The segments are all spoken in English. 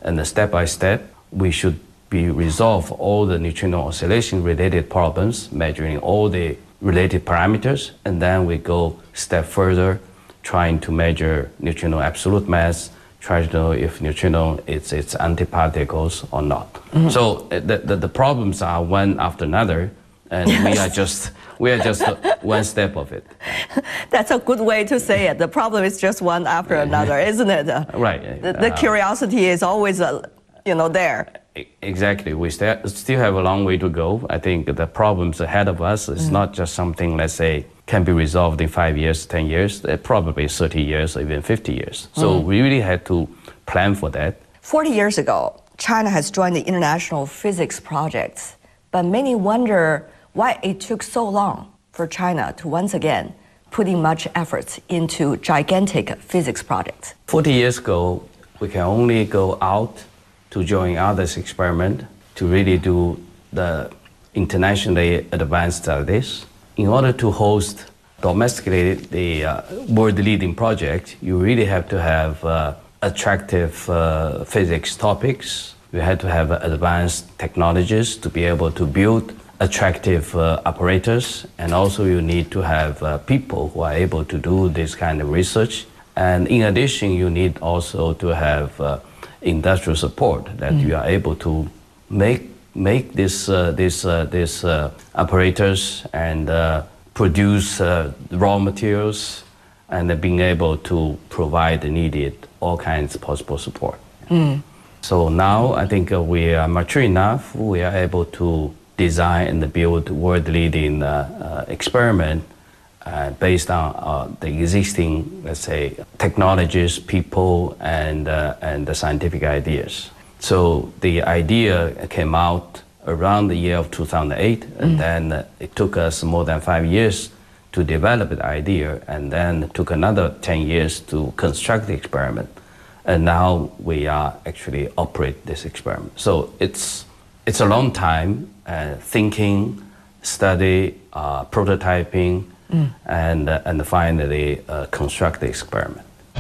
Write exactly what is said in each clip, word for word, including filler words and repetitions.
And step by step, we should be resolve all the neutrino oscillation related problems, measuring all the related parameters, and then we go step further, trying to measure neutrino absolute mass, try to know if neutrino is its antiparticles or not. Mm-hmm. So the, the, the problems are one after another, and yes. we are just we are just one step of it. That's a good way to say it. The problem is just one after another, isn't it? Right. The, the uh, curiosity is always, uh, you know, there. Exactly. We st still have a long way to go. I think the problems ahead of us is mm. not just something, let's say, can be resolved in five years, ten years, uh, probably thirty years, or even fifty years. So mm. we really had to plan for that. forty years ago, China has joined the International Physics Project, but many wonder why it took so long for China to once again putting much effort into gigantic physics projects. forty years ago, we can only go out to join others' experiment to really do the internationally advanced studies. In order to host domestically the uh, world-leading project, you really have to have uh, attractive uh, physics topics. You have to have advanced technologies to be able to build attractive uh, apparatus, and also you need to have uh, people who are able to do this kind of research. And in addition, you need also to have uh, industrial support that mm. you are able to make make this uh, this uh, this uh, apparatus and uh, produce uh, raw materials, and uh, being able to provide the needed all kinds of possible support. Mm. So now I think uh, we are mature enough. We are able to design and build world-leading uh, uh, experiment uh, based on uh, the existing, let's say, technologies, people, and uh, and the scientific ideas. So the idea came out around the year of two thousand eight, and mm. then uh, it took us more than five years to develop the idea, and then it took another ten years to construct the experiment. And now we are actually operate this experiment. So it's it's a long time uh, thinking, study, uh, prototyping, mm. and uh, and finally uh, construct the experiment.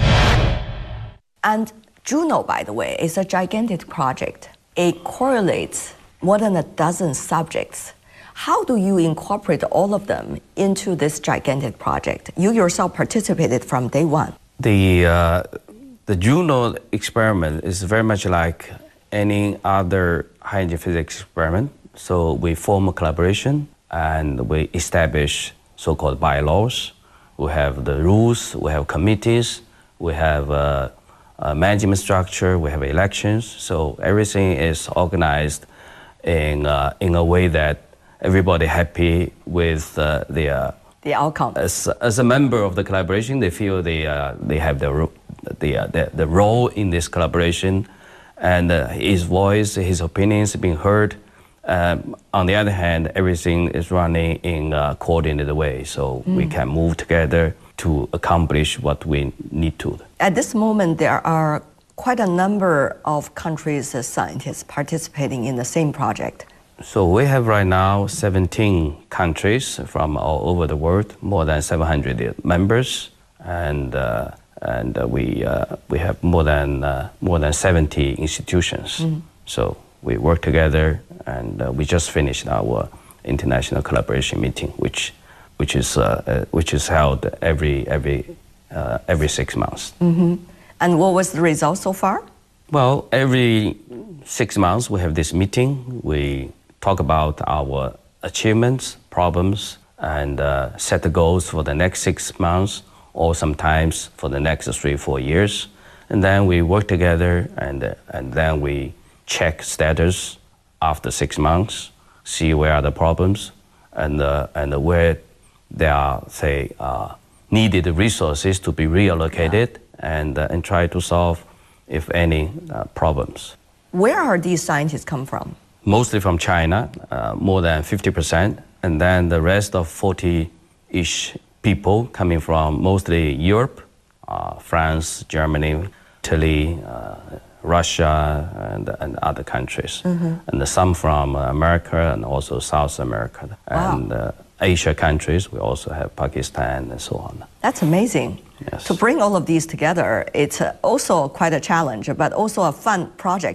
And Juno, by the way, is a gigantic project. It correlates more than a dozen subjects. How do you incorporate all of them into this gigantic project? You yourself participated from day one. The, uh, the Juno experiment is very much like any other high-energy physics experiment. So we form a collaboration and we establish so-called bylaws. We have the rules, we have committees, we have uh, Uh, management structure, we have elections, so everything is organized in uh, in a way that everybody happy with uh, the uh, the outcome. As, as a member of the collaboration, they feel they uh, they have the the, uh, the the role in this collaboration, and uh, his voice, his opinions being heard. Um, on the other hand, everything is running in a coordinated way, so mm. we can move together to accomplish what we need to. At this moment, there are quite a number of countries' uh, scientists participating in the same project. So we have right now seventeen countries from all over the world, more than seven hundred members, and uh, and uh, we uh, we have more than uh, more than seventy institutions. Mm-hmm. So we work together, and uh, we just finished our international collaboration meeting, which which is uh, uh, which is held every every uh, every six months. Mm-hmm. And what was the result so far? Well, every six months we have this meeting. We talk about our achievements, problems, and uh, set the goals for the next six months, or sometimes for the next three, four years. And then we work together, and uh, and then we check status after six months, see where are the problems, and uh, and where there are, say, uh, needed resources to be reallocated, yeah. and uh, and try to solve, if any, uh, problems. Where are these scientists come from? Mostly from China, uh, more than fifty percent, and then the rest of forty-ish people coming from mostly Europe, uh, France, Germany, Italy, uh, Russia, and, and other countries. Mm-hmm. And some from America and also South America. Wow. And uh, Asia countries, we also have Pakistan and so on. That's amazing. Yes. To bring all of these together, it's also quite a challenge, but also a fun project.